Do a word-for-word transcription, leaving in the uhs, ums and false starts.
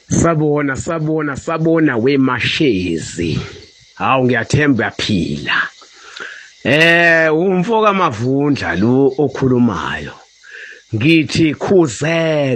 Sabona sabona sabona weMashezi. Hawu ngiyathemba uyaphila. Eh umfoka Mavundla lo okhulumayo. Ngithi khuzeka